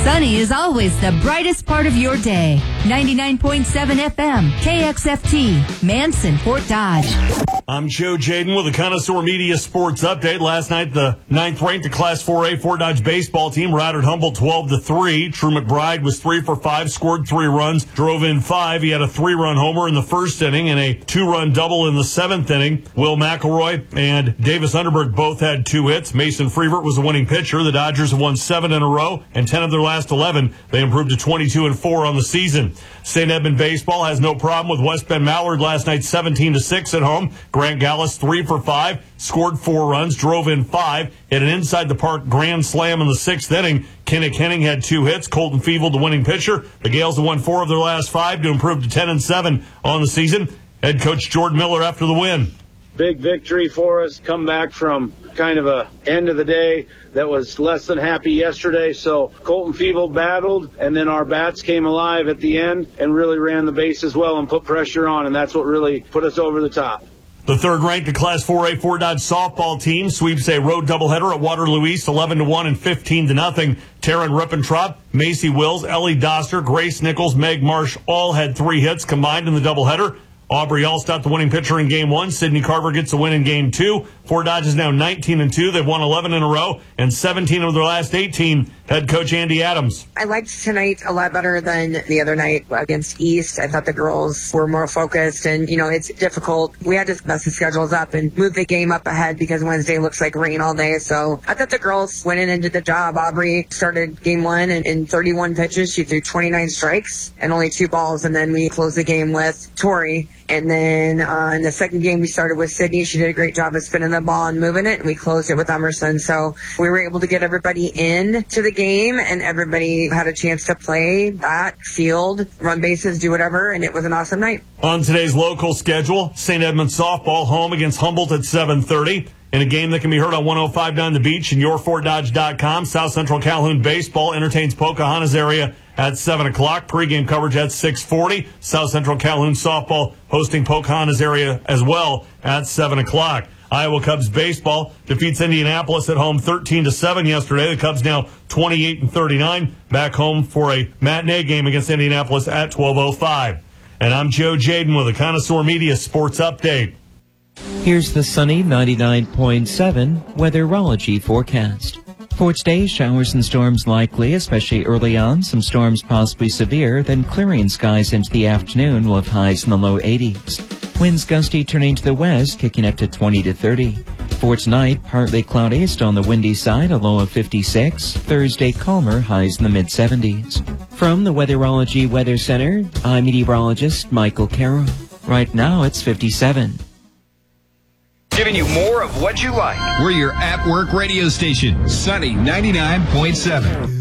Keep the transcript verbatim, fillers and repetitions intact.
Sunny is always the brightest part of your day. ninety-nine point seven F M, K X F T, Manson, Fort Dodge. I'm Joe Jaden with the Connoisseur Media Sports Update. Last night, the ninth-ranked Class four A Fort Dodge baseball team routed Humboldt twelve to three. True McBride was three for five, scored three runs, drove in five. He had a three-run homer in the first inning and a two-run double in the seventh inning. Will McElroy and Davis Underberg both had two hits. Mason Freevert was the winning pitcher. The Dodgers have won seven in a row and ten of their last eleven. They improved to twenty-two and four on the season. Saint Edmund baseball has no problem with West Bend Mallard last night, seventeen to six at home. Grant Gallus three for five, scored four runs, drove in five, hit an inside the park grand slam in the sixth inning. Kinnick Henning had two hits. Colton Feeble, the winning pitcher. The Gales have won four of their last five to improve to ten and seven on the season. Head coach Jordan Miller after the win. Big victory for us. Come back from kind of a end of the day that was less than happy yesterday. So Colton Feeble battled, and then our bats came alive at the end and really ran the bases well and put pressure on, and that's what really put us over the top. The third-ranked Class four A Fort Dodge softball team sweeps a road doubleheader at Waterloo East, eleven to one and fifteen to nothing. Taryn Rippentrop, Macy Wills, Ellie Doster, Grace Nichols, Meg Marsh all had three hits combined in the doubleheader. Aubrey Allstott, the winning pitcher in game one. Sydney Carver gets the win in game two. Fort Dodge is now nineteen and two. They've won eleven in a row and seventeen of their last eighteen. Head coach Andy Adams. I liked tonight a lot better than the other night against East. I thought the girls were more focused, and, you know, it's difficult. We had to mess the schedules up and move the game up ahead because Wednesday looks like rain all day. So I thought the girls went in and did the job. Aubrey started game one, and in thirty-one pitches, she threw twenty-nine strikes and only two balls, and then we closed the game with Tori. And then uh, in the second game, we started with Sydney. She did a great job of spinning the ball and moving it, and we closed it with Emerson. So we were able to get everybody in to the game, and everybody had a chance to play, bat, field, run bases, do whatever, and it was an awesome night. On today's local schedule, Saint Edmund softball home against Humboldt at seven thirty. In a game that can be heard on one oh five point nine The Beach and your fort dodge dot com, South Central Calhoun baseball entertains Pocahontas area at seven o'clock. Pre-game coverage at six forty. South Central Calhoun softball hosting Pocahontas area as well at seven o'clock. Iowa Cubs baseball defeats Indianapolis at home thirteen to seven yesterday. The Cubs now twenty-eight and thirty-nine, back home for a matinee game against Indianapolis at twelve oh five. And I'm Joe Jaden with a Connoisseur Media Sports Update. Here's the sunny ninety-nine point seven weatherology forecast. For today, showers and storms likely, especially early on. Some storms possibly severe, then clearing skies into the afternoon. We'll have highs in the low eighties. Winds gusty turning to the west, kicking up to twenty to thirty. For tonight, partly cloudy, still on the windy side, a low of fifty-six. Thursday, calmer, highs in the mid seventies. From the Weatherology Weather Center, I'm meteorologist Michael Carroll. Right now, it's fifty-seven. Giving you more of what you like. We're your at-work radio station, Sunny ninety-nine point seven.